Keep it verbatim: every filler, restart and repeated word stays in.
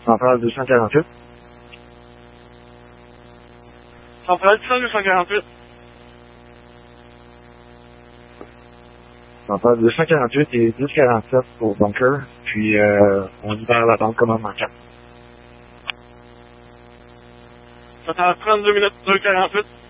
Centrale deux cent quarante-huit. Centrale deux cent quarante-huit. Centrale deux cent quarante-huit et dix quarante-sept au bunker, puis euh, on libère la bande commandement quatre. Centrale trente-deux minutes deux quarante-huit.